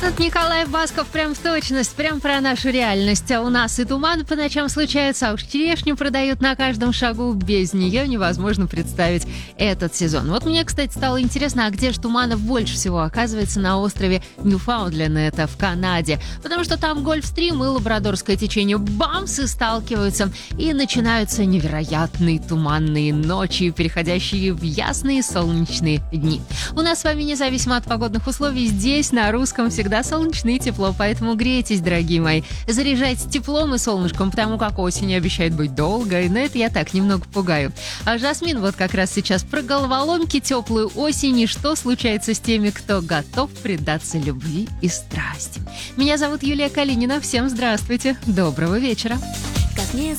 Этот Николай Басков прям в точность, прям про нашу реальность. А у нас и туман по ночам случается, а уж черешню продают на каждом шагу. Без нее невозможно представить этот сезон. Вот мне, кстати, стало интересно, а где же туманов больше всего? Оказывается, на острове Ньюфаундленд, это в Канаде. Потому что там Гольфстрим и Лабрадорское течение бамсы сталкиваются. И начинаются невероятные туманные ночи, переходящие в ясные солнечные дни. У нас с вами, независимо от погодных условий, здесь, на русском, всегда солнечно и тепло, поэтому грейтесь, дорогие мои. Заряжайтесь теплом и солнышком, потому как осень обещает быть долгой, но это я так немного пугаю. А Жасмин вот как раз сейчас про головоломки, теплую осень и что случается с теми, кто готов предаться любви и страсти. Меня зовут Юлия Калинина, всем здравствуйте, доброго вечера.